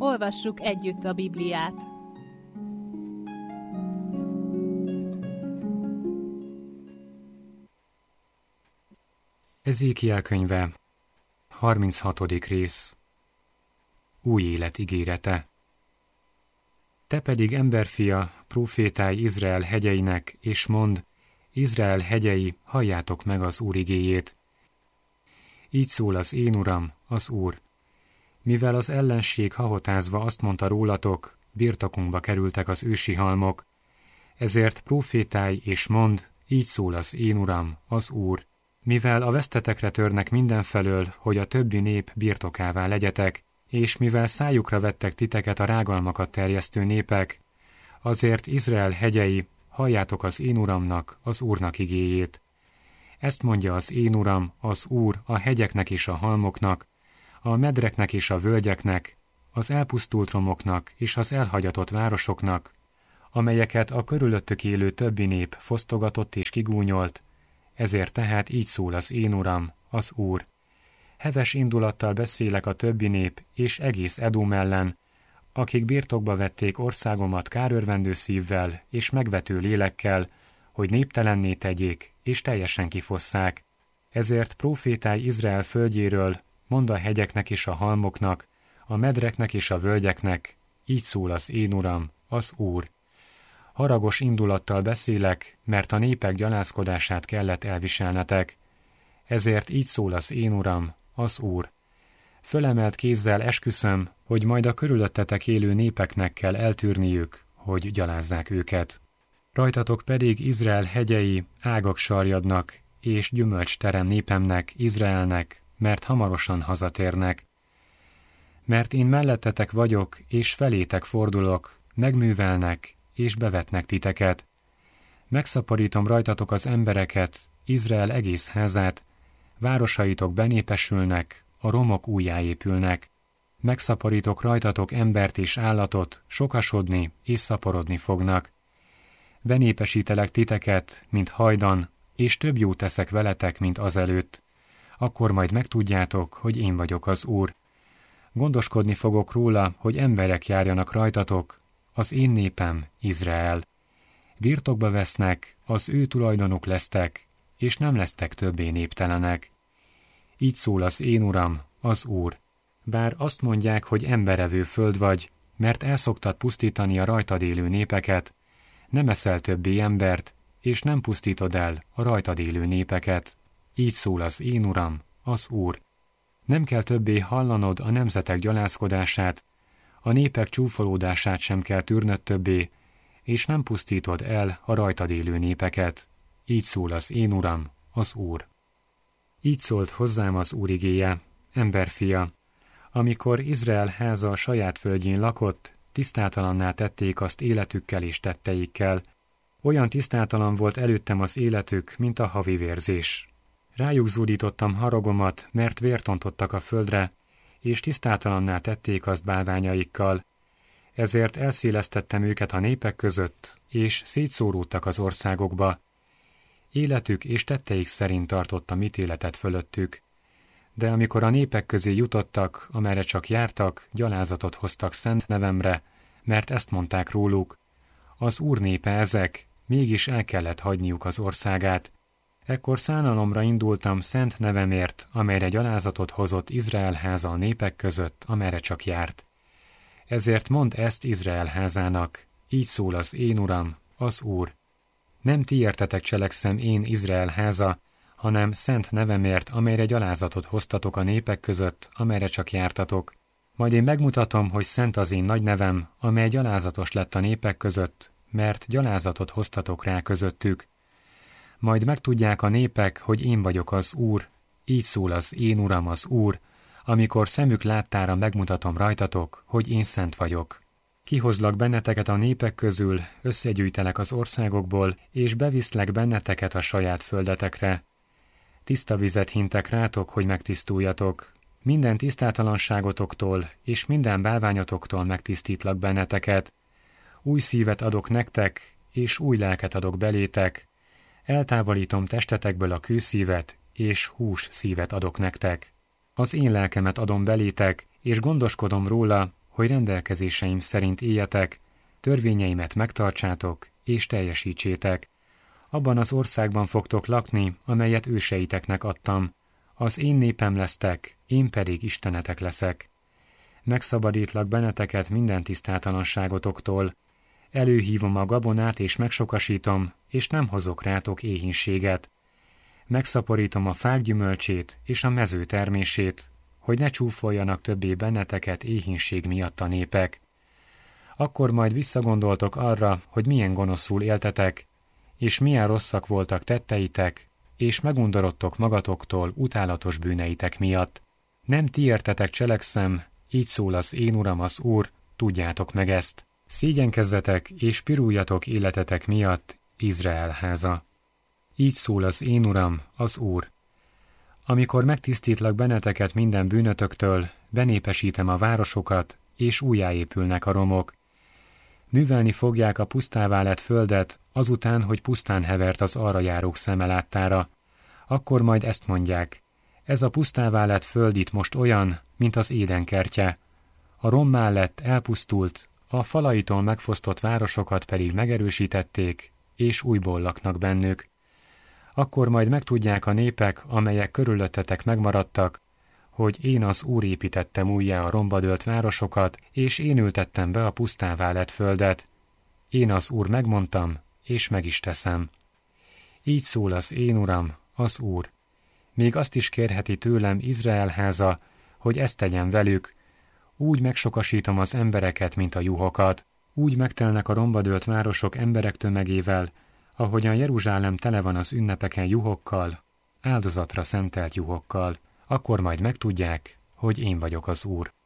Olvassuk együtt a Bibliát. Ezékiel könyve, 36. rész. Új élet ígérete. Te pedig, emberfia, prófétálj Izrael hegyeinek, és mondd, Izrael hegyei, halljátok meg az Úr igéjét. Így szól az én Uram, az Úr. Mivel az ellenség hahotázva azt mondta rólatok, birtokunkba kerültek az ősi halmok, ezért prófétálj és mondd, így szól az én Uram, az Úr. Mivel a vesztetekre törnek mindenfelől, hogy a többi nép birtokává legyetek, és mivel szájukra vettek titeket a rágalmakat terjesztő népek, azért Izrael hegyei, halljátok az én Uramnak, az Úrnak igéjét. Ezt mondja az én Uram, az Úr a hegyeknek és a halmoknak, a medreknek és a völgyeknek, az elpusztult romoknak és az elhagyatott városoknak, amelyeket a körülöttök élő többi nép fosztogatott és kigúnyolt, ezért tehát így szól az én Uram, az Úr. Heves indulattal beszélek a többi nép és egész Edom ellen, akik birtokba vették országomat kárörvendő szívvel és megvető lélekkel, hogy néptelenné tegyék és teljesen kifosszák. Ezért prófétálj Izrael földjéről, mondd a hegyeknek és a halmoknak, a medreknek és a völgyeknek, így szól az én Uram, az Úr. Haragos indulattal beszélek, mert a népek gyalázkodását kellett elviselnetek. Ezért így szól az én Uram, az Úr. Fölemelt kézzel esküszöm, hogy majd a körülöttetek élő népeknek kell eltűrniük, hogy gyalázzák őket. Rajtatok pedig Izrael hegyei ágak sarjadnak, és gyümölcsterem népemnek, Izraelnek, mert hamarosan hazatérnek. Mert én mellettetek vagyok, és felétek fordulok, megművelnek, és bevetnek titeket. Megszaporítom rajtatok az embereket, Izrael egész házát, városaitok benépesülnek, a romok újjáépülnek. Megszaporítok rajtatok embert és állatot, sokasodni és szaporodni fognak. Benépesítelek titeket, mint hajdan, és több jót teszek veletek, mint azelőtt. Akkor majd megtudjátok, hogy én vagyok az Úr. Gondoskodni fogok róla, hogy emberek járjanak rajtatok, az én népem, Izrael. Birtokba vesznek, az ő tulajdonuk lesztek, és nem lesztek többé néptelenek. Így szól az én Uram, az Úr. Bár azt mondják, hogy emberevő föld vagy, mert elszoktad pusztítani a rajtad élő népeket, nem eszel többé embert, és nem pusztítod el a rajtad élő népeket. Így szól az én Uram, az Úr. Nem kell többé hallanod a nemzetek gyalázkodását, a népek csúfolódását sem kell tűrnöd többé, és nem pusztítod el a rajtad élő népeket. Így szól az én Uram, az Úr. Így szólt hozzám az Úr igéje, emberfia, amikor Izrael háza a saját földjén lakott, tisztátalanná tették azt életükkel és tetteikkel. Olyan tisztátalan volt előttem az életük, mint a havi vérzés. Rájuk zúdítottam haragomat, mert vért ontottak a földre, és tisztátalanná tették azt bálványaikkal. Ezért elszélesztettem őket a népek között, és szétszóródtak az országokba. Életük és tetteik szerint tartottam ítéletet fölöttük. De amikor a népek közé jutottak, amerre csak jártak, gyalázatot hoztak szent nevemre, mert ezt mondták róluk. Az Úr népe ezek, mégis el kellett hagyniuk az országát. Ekkor szánalomra indultam szent nevemért, amelyre gyalázatot hozott Izrael háza a népek között, amerre csak járt. Ezért mondd ezt Izrael házának, így szól az én Uram, az Úr. Nem ti értetek cselekszem én Izrael háza, hanem szent nevemért, amelyre gyalázatot hoztatok a népek között, amerre csak jártatok. Majd én megmutatom, hogy szent az én nagy nevem, amely gyalázatos lett a népek között, mert gyalázatot hoztatok rá közöttük. Majd megtudják a népek, hogy én vagyok az Úr, így szól az én Uram az Úr, amikor szemük láttára megmutatom rajtatok, hogy én szent vagyok. Kihozlak benneteket a népek közül, összegyűjtelek az országokból, és beviszlek benneteket a saját földetekre. Tiszta vizet hintek rátok, hogy megtisztuljatok. Minden tisztátalanságotoktól és minden bálványotoktól megtisztítlak benneteket. Új szívet adok nektek, és új lelket adok belétek. Eltávolítom testetekből a kőszívet, és hús szívet adok nektek. Az én lelkemet adom belétek, és gondoskodom róla, hogy rendelkezéseim szerint éljetek, törvényeimet megtartsátok és teljesítsétek. Abban az országban fogtok lakni, amelyet őseiteknek adtam. Az én népem lesztek, én pedig Istenetek leszek. Megszabadítlak benneteket minden tisztátalanságotoktól. Előhívom a gabonát és megsokasítom, és nem hozok rátok éhínséget. Megszaporítom a fák gyümölcsét és a mező termését, hogy ne csúfoljanak többé benneteket éhínség miatt a népek. Akkor majd visszagondoltok arra, hogy milyen gonoszul éltetek, és milyen rosszak voltak tetteitek, és megundorodtok magatoktól utálatos bűneitek miatt. Nem ti értetek cselekszem, így szól az én Uram az Úr, tudjátok meg ezt. Szégyenkezzetek és piruljatok életetek miatt, Izrael háza. Így szól az én Uram, az Úr. Amikor megtisztítlak benneteket minden bűnötöktől, benépesítem a városokat, és újjáépülnek a romok. Művelni fogják a pusztává lett földet, azután, hogy pusztán hevert az arra járók szeme láttára. Akkor majd ezt mondják: ez a pusztává lett föld itt most olyan, mint az Éden kertje. A rommá lett, elpusztult, a falaitól megfosztott városokat pedig megerősítették, és újból laknak bennük. Akkor majd megtudják a népek, amelyek körülöttetek megmaradtak, hogy én az Úr építettem újjá a romba dőlt városokat, és én ültettem be a pusztává lett földet. Én az Úr megmondtam, és meg is teszem. Így szól az én Uram, az Úr. Még azt is kérheti tőlem Izrael háza, hogy ezt tegyem velük. Úgy megsokasítom az embereket, mint a juhokat. Úgy megtelnek a romba dőlt városok emberek tömegével, ahogyan Jeruzsálem tele van az ünnepeken juhokkal, áldozatra szentelt juhokkal. Akkor majd megtudják, hogy én vagyok az Úr.